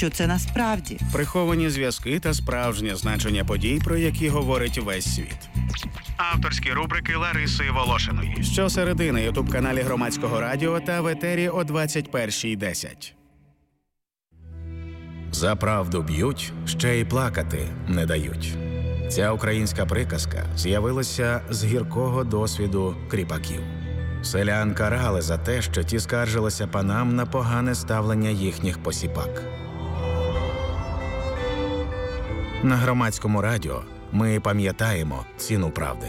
що це насправді. Приховані зв'язки та справжнє значення подій, про які говорить весь світ. Авторські рубрики Лариси Волошиної. Щосереди на ютуб-каналі Громадського радіо та в етері о 21:10. За правду б'ють, ще й плакати не дають. Ця українська приказка з'явилася з гіркого досвіду кріпаків. Селян карали за те, що ті скаржилися панам на погане ставлення їхніх посіпак. На Громадському радіо ми пам'ятаємо ціну правди.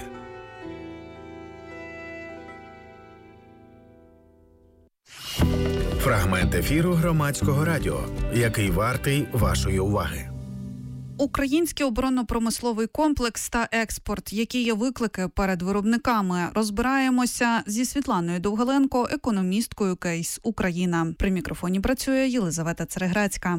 Фрагмент ефіру Громадського радіо, який вартий вашої уваги. Український оборонно-промисловий комплекс та експорт. Які є виклики перед виробниками? Розбираємося зі Світланою Довгаленко, економісткою Кейс Україна. При мікрофоні працює Єлизавета Цереграцька.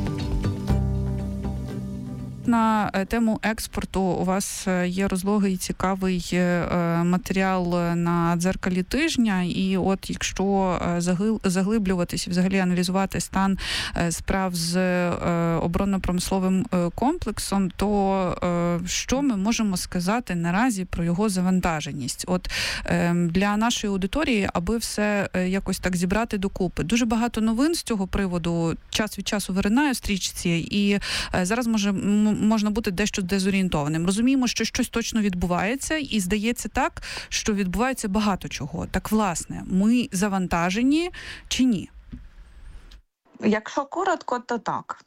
На тему експорту у вас є розлогий цікавий матеріал на дзеркалі тижня. І от якщо заглиблюватись і взагалі аналізувати стан справ з оборонно-промисловим комплексом, то що ми можемо сказати наразі про його завантаженість? От для нашої аудиторії, аби все якось так зібрати докупи. Дуже багато новин з цього приводу час від часу виринає в стрічці, і зараз можна бути дещо дезорієнтованим. Розуміємо, що щось точно відбувається, і здається так, що відбувається багато чого. Так, власне, ми завантажені чи ні? Якщо коротко, то так.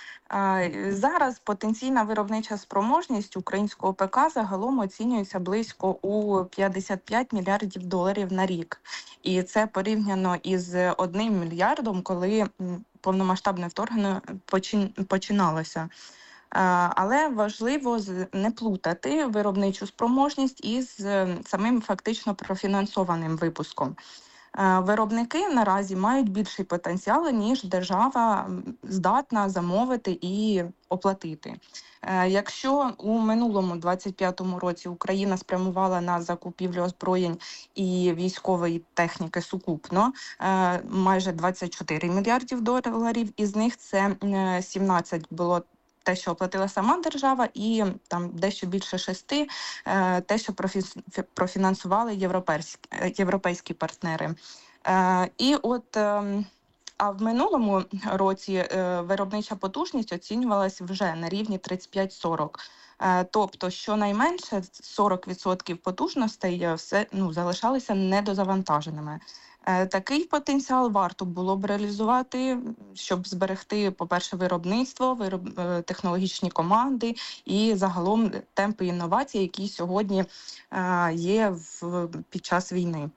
Зараз потенційна виробнича спроможність українського ПК загалом оцінюється близько у 55 мільярдів доларів на рік. І це порівняно із 1 мільярдом, коли повномасштабне вторгнення починалося. Але важливо не плутати виробничу спроможність із самим фактично профінансованим випуском. Виробники наразі мають більший потенціал, ніж держава здатна замовити і оплатити. Якщо у минулому 25-му році Україна спрямувала на закупівлю озброєнь і військової техніки сукупно майже 24 мільярдів доларів, із них це 17 було те, що оплатила сама держава, і там дещо більше 6 те, що профінансували європейські партнери. І от, а в минулому році виробнича потужність оцінювалася вже на рівні 35-40. Тобто, щонайменше 40% потужностей залишалися недозавантаженими. Такий потенціал варто було б реалізувати, щоб зберегти, по-перше, виробництво, технологічні команди і загалом темпи інновацій, які сьогодні є під час війни.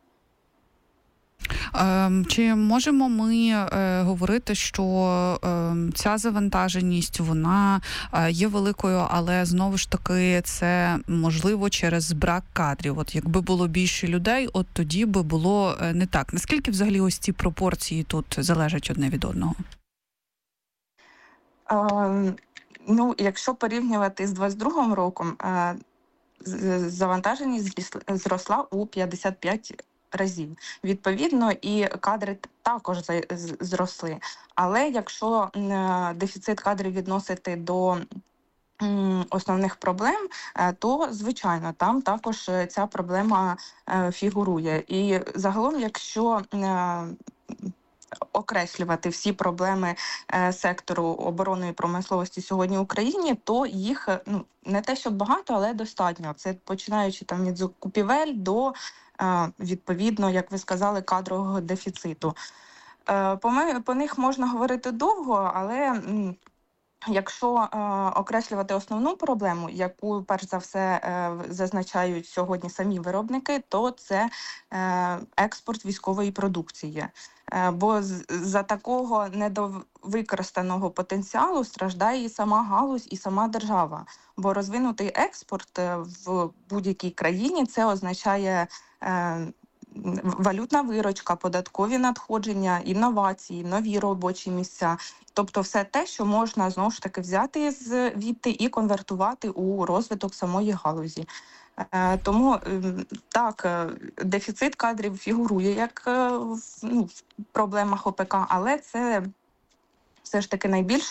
Чи можемо ми говорити, що ця завантаженість, вона є великою, але знову ж таки це можливо через брак кадрів? От якби було більше людей, от тоді би було не так. Наскільки взагалі ось ці пропорції тут залежать одне від одного? Якщо порівнювати з 22-м роком, завантаженість зросла у 55 разів. Відповідно, і кадри також зросли. Але якщо дефіцит кадрів відносити до основних проблем, то, звичайно, там також ця проблема фігурує. І загалом, якщо окреслювати всі проблеми сектору оборонної промисловості сьогодні в Україні, то їх не те, що багато, але достатньо. Це починаючи там від закупівель до, відповідно, як ви сказали, кадрового дефіциту. По них можна говорити довго, але якщо окреслювати основну проблему, яку, перш за все, зазначають сьогодні самі виробники, то це експорт військової продукції. Бо за такого недовикористаного потенціалу страждає і сама галузь, і сама держава. Бо розвинутий експорт в будь-якій країні – це означає валютна виручка, податкові надходження, інновації, нові робочі місця. Тобто все те, що можна, знову ж таки, взяти звідти і конвертувати у розвиток самої галузі. Тому, так, дефіцит кадрів фігурує як в проблемах ОПК, але це все ж таки найбільш